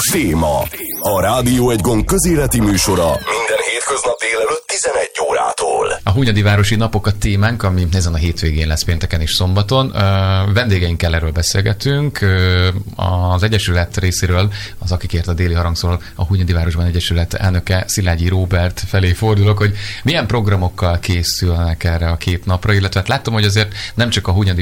Téma. A Rádió Egy Gond közéleti műsora minden hétköznap délelőtt 11 órától. A Hunyadivárosi Napok a témánk, ami ezen a hétvégén lesz, pénteken és szombaton. Vendégeinkkel erről beszélgetünk. Az Egyesület részéről, az Akikért a Déli Harangszól, a Hunyadivárosban Egyesület elnöke Szilágyi Róbert felé fordulok, hogy milyen programokkal készülnek erre a két napra, illetve hát láttam, hogy azért nem csak a Hunyadi